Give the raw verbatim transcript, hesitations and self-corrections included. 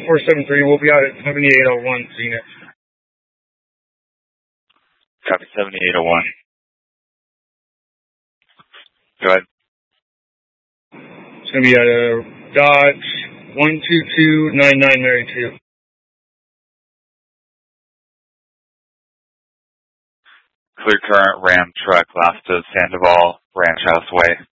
four seven three. We'll be out at seventy-eight oh one, Zenith. Copy, seventy-eight oh one. Go ahead. It's going to be at a Dodge one two two nine nine Mary two. Clear current, Ram truck, last to Sandoval, Ranch House Way.